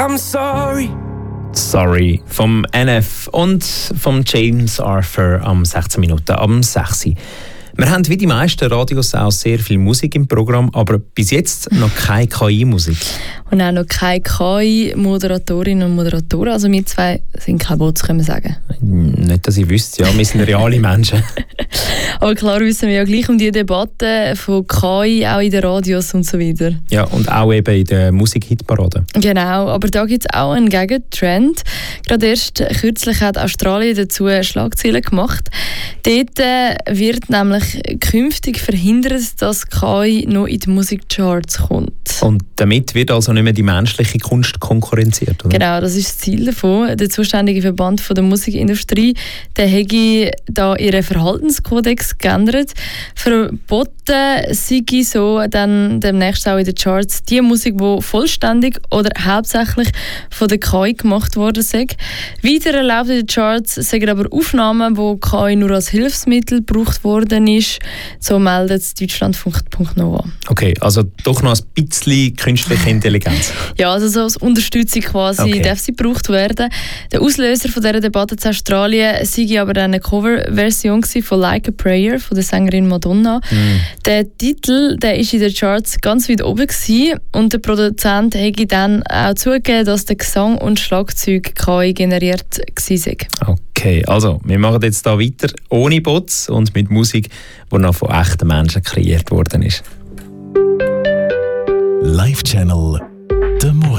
I'm sorry. Sorry vom NF und vom James Arthur am 16 Minuten am 6. Wir haben wie die meisten Radios auch sehr viel Musik im Programm, aber bis jetzt noch keine KI-Musik. Und auch noch keine KI-Moderatorinnen und Moderatoren. Also wir zwei sind keine Bots, können wir sagen. Nicht, dass ich wüsste, ja, wir sind reale Menschen. Aber klar wissen wir ja gleich um die Debatte von KI, auch in den Radios und so weiter. Ja, und auch eben in der Musik-Hitparade. Genau, aber da gibt es auch einen Gegentrend. Gerade erst kürzlich hat Australien dazu Schlagzeilen gemacht. Dort wird nämlich künftig verhindert, dass KI noch in die Musikcharts kommt. Und damit wird also nicht mehr die menschliche Kunst konkurrenziert, oder? Genau, das ist das Ziel davon. Der zuständige Verband von der Musikindustrie, der hat da ihren Verhaltenskodex geändert. Verboten sei so dann demnächst auch in den Charts die Musik, die vollständig oder hauptsächlich von der KI gemacht worden sei. Weiter erlaubt in den Charts sind aber Aufnahmen, wo KI nur als Hilfsmittel gebraucht worden ist. So meldet es Deutschlandfunk.nova. Okay, also doch noch ein bisschen künstliche Intelligenz. Ja, also so als Unterstützung quasi darf sie gebraucht werden. Der Auslöser von dieser Debatte in Australien war aber eine Coverversion von «Like a Prayer» von der Sängerin Madonna. Der Titel war in den Charts ganz weit oben gewesen, und der Produzent hat dann auch zugegeben, dass der Gesang und Schlagzeug KI generiert war. Okay, also wir machen jetzt hier weiter ohne Bots und mit Musik, die noch von echten Menschen kreiert worden ist. Live Channel, der Morgen.